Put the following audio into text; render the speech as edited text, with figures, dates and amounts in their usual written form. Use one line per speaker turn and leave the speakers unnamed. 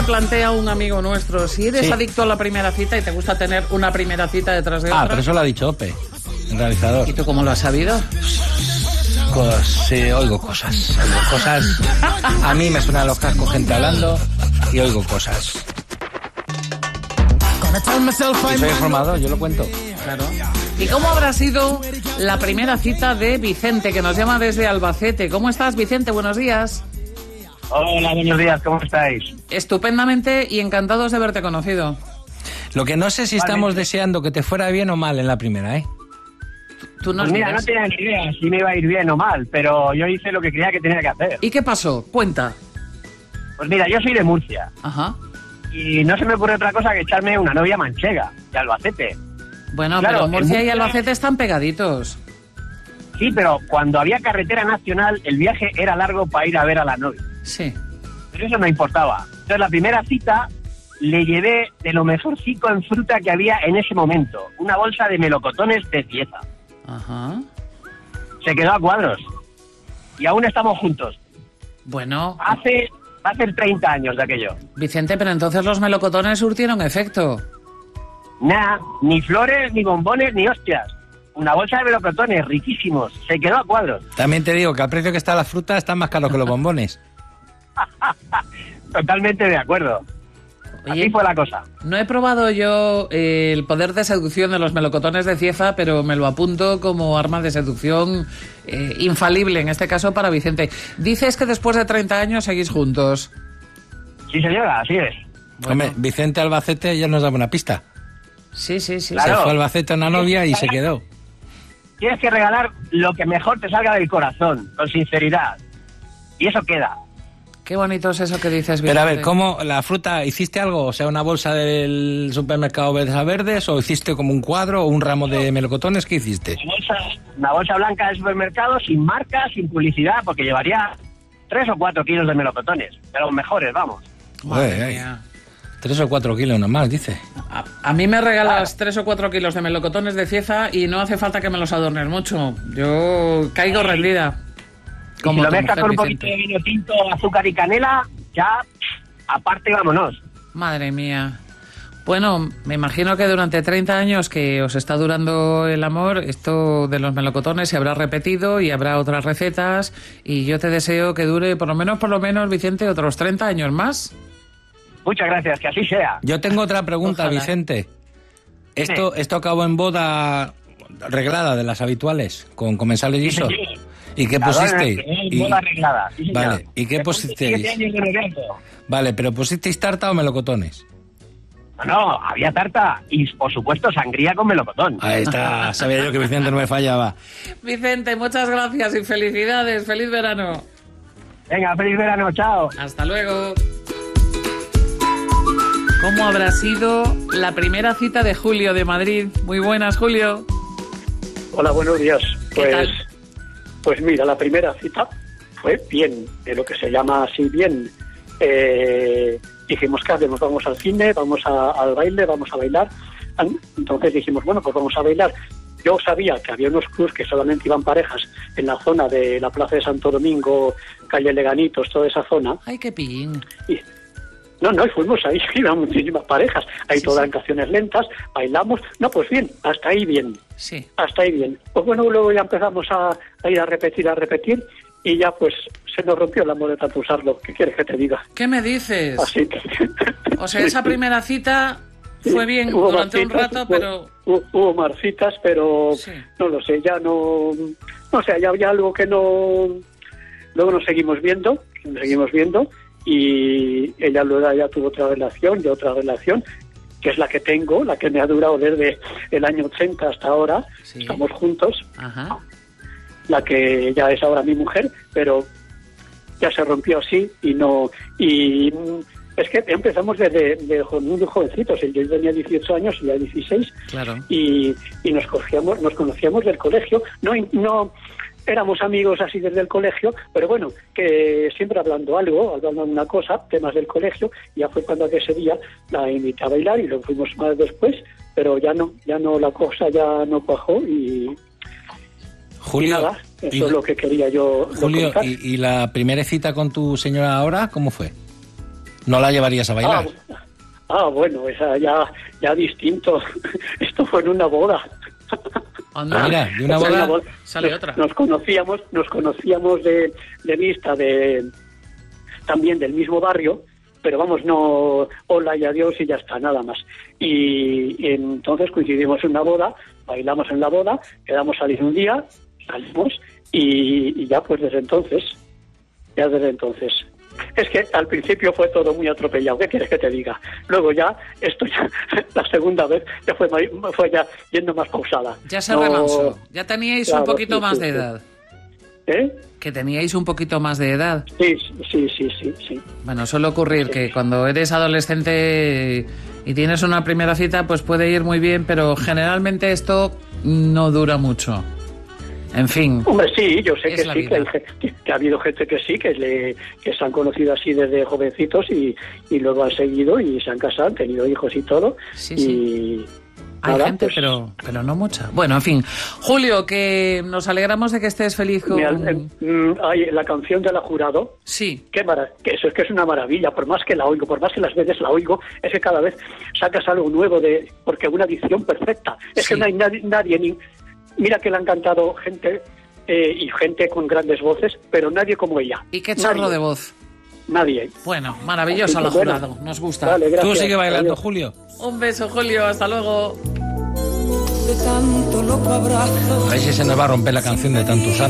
plantea un amigo nuestro. Si eres adicto a la primera cita y te gusta tener una primera cita detrás de otra...
pero eso lo ha dicho Ope, el realizador.
¿Y tú cómo lo has sabido?
Sí, oigo cosas. A mí me suenan los cascos gente hablando y oigo cosas. Y soy informado, yo lo cuento.
Claro. ¿Y cómo habrá sido la primera cita de Vicente, que nos llama desde Albacete? ¿Cómo estás, Vicente? Buenos días.
Hola, buenos días, ¿cómo estáis?
Estupendamente y encantados de haberte conocido.
Lo que no sé si estamos deseando que te fuera bien o mal en la primera, ¿eh?
Tú nos
Pues mira,
dirás.
no tenía ni idea si me iba a ir bien o mal, pero yo hice lo que creía que tenía que hacer.
¿Y qué pasó? Cuenta.
Pues mira, yo soy de Murcia
Ajá.
y no se me ocurre otra cosa que echarme una novia manchega de Albacete.
Bueno,
Claro,
pero Murcia y
en Murcia-
Albacete están pegaditos.
Sí, pero cuando había carretera nacional, el viaje era largo para ir a ver a la novia.
Sí.
Pero eso no importaba. Entonces, la primera cita le llevé de lo mejorcico en fruta que había en ese momento. Una bolsa de melocotones de Cieza.
Ajá.
Se quedó a cuadros. Y aún estamos juntos.
Bueno,
Hace 30 años de aquello.
Vicente, pero entonces los melocotones surtieron efecto.
Nada, ni flores, ni bombones, ni hostias. Una bolsa de melocotones riquísimos. Se quedó a cuadros.
También te digo que al precio que está la fruta está más caro que los bombones.
Totalmente de acuerdo.
Oye,
Así fue la cosa.
no he probado yo el poder de seducción de los melocotones de Cieza, pero me lo apunto como arma de seducción infalible, en este caso para Vicente. Dices que después de 30 años seguís juntos.
Sí, señora, así es.
Bueno.
Hombre, Vicente Albacete ya nos da una pista.
Sí, sí, sí.
Claro.
Se fue a Albacete a una novia y se quedó.
Tienes que regalar lo que mejor te salga del corazón, con sinceridad. Y eso queda.
Qué bonito es eso que dices, Vicente.
Pero a ver, ¿cómo la fruta, hiciste algo? O sea, una bolsa del supermercado Verdes o hiciste como un cuadro o un ramo de melocotones, ¿qué hiciste?
Una bolsa blanca del supermercado, sin marca, sin publicidad, porque llevaría 3 o 4 kilos de melocotones. De los mejores, vamos.
Madre
Joder,
mía.
3 o 4 kilos nomás, dice.
A mí me regalas 3 o 4 kilos de melocotones de Cieza y no hace falta que me los adornes mucho. Yo caigo rendida.
Y si lo mezclas con un poquito de vino tinto, azúcar y canela, ya, aparte, vámonos.
Madre mía. Bueno, me imagino que durante 30 años que os está durando el amor, esto de los melocotones se habrá repetido y habrá otras recetas y yo te deseo que dure por lo menos, Vicente, otros 30 años más.
Muchas gracias, que así sea.
Yo tengo otra pregunta,
Ojalá.
Vicente. Esto acabó en boda reglada de las habituales, con comensal y guiso.
Sí,
¿Y qué
La
pusisteis?
dona es boda arreglada, sí, señor.
Vale, ¿y qué
Después de
pusisteis?
7 años de noviazgo.
Vale, pero ¿pusisteis tarta o melocotones?
No, había tarta y, por supuesto, sangría con melocotón.
Ahí está, sabía yo que Vicente no me fallaba.
Vicente, muchas gracias y felicidades. Feliz verano.
Venga, feliz verano, chao.
Hasta luego. ¿Cómo habrá sido la primera cita de Julio de Madrid? Muy buenas, Julio.
Hola, buenos días.
¿Qué tal?
Pues mira, la primera cita fue bien, de lo que se llama así bien. Dijimos, ¿qué hacemos? Vamos al cine, vamos al baile, vamos a bailar. Entonces dijimos, bueno, pues vamos a bailar. Yo sabía que había unos clubs que solamente iban parejas en la zona de la Plaza de Santo Domingo, calle Leganitos, toda esa zona.
Ay, qué pillín.
Y y fuimos ahí, iban muchísimas parejas. Ahí
Sí,
todas
sí.
en canciones lentas, bailamos. No, pues bien, hasta ahí bien.
Sí.
Hasta ahí bien. Pues bueno, luego ya empezamos a ir a repetir, y ya pues se nos rompió el amor de tanto usarlo. ¿Qué quieres que te diga?
¿Qué me dices?
Así que...
O sea, esa primera cita fue bien
Hubo
durante un
marcitas,
rato, pero...
Hubo marcitas, pero
Sí.
no lo sé, ya no... No sé, ya había algo que no... Luego nos seguimos viendo, y ella luego ya tuvo otra relación, yo otra relación, que es la que tengo, la que me ha durado desde el año 80 hasta ahora.
Sí.
Estamos juntos.
Ajá.
La que ya es ahora mi mujer, pero ya se rompió así y no... Y es que empezamos desde muy jovencitos. Yo tenía 18 años y ya 16,
Claro.
y nos conocíamos del colegio. No éramos amigos así desde el colegio, pero bueno, que siempre hablando una cosa, temas del colegio. Ya fue cuando ese día la invité a bailar y lo fuimos más después, pero ya no, la cosa ya no cuajó y
Julio,
nada, eso es lo que quería yo
Julio,
contar.
¿y la primera cita con tu señora ahora cómo fue? No la llevarías a bailar.
Bueno, esa ya distinto. Esto fue en una boda.
Anda,
mira, de una boda
sale otra.
Nos conocíamos de vista, también del mismo barrio, pero vamos, no, hola y adiós y ya está, nada más. Y entonces coincidimos en una boda, bailamos en la boda, quedamos a salir un día, salimos y ya pues desde entonces. Es que al principio fue todo muy atropellado, ¿qué quieres que te diga? Luego ya, esto ya, la segunda vez, ya fue ya yendo más pausada.
Ya se remansó, ya teníais un poquito más de edad.
Que
teníais un poquito más de edad.
Sí.
Bueno, suele ocurrir que cuando eres adolescente y tienes una primera cita, pues puede ir muy bien, pero generalmente esto no dura mucho. En fin.
Hombre, sí, yo sé que sí,
vida.
que ha habido gente que sí, que se han conocido así desde jovencitos y luego han seguido y se han casado, han tenido hijos y todo.
Sí. Hay gente, pues, pero no mucha. Bueno, en fin. Julio, que nos alegramos de que estés feliz con...
la canción de La Jurado.
Sí.
Que eso es que es una maravilla. Por más que la oigo, por más que las veces la oigo, es que cada vez sacas algo nuevo porque una dicción perfecta. Es que no hay nadie mira que le han cantado gente y gente con grandes voces, pero nadie como ella.
¿Y qué chorro de voz?
Nadie.
Bueno, maravillosa La Jurado. Nos gusta.
Vale, gracias.
Tú sigue bailando,
Adiós.
Julio.
Un beso, Julio. Hasta luego.
De tanto loco abrazo.
A ver si se nos va a romper la canción de tanto usar.